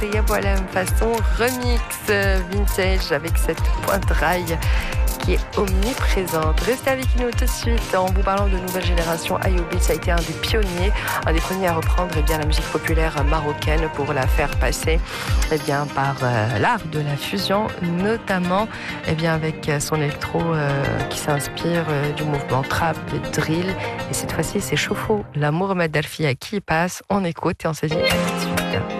voilà, façon remix vintage avec cette pointe rail qui est omniprésente. Restez avec nous tout de suite en vous parlant de nouvelle génération. Ayoub Beats a été un des pionniers, un des premiers à reprendre la musique populaire marocaine pour la faire passer par l'art de la fusion, notamment avec son électro qui s'inspire du mouvement trap, drill. Et cette fois-ci, c'est Chofo, l'amour Madalfia qui passe. On écoute et on se dit à tout de suite.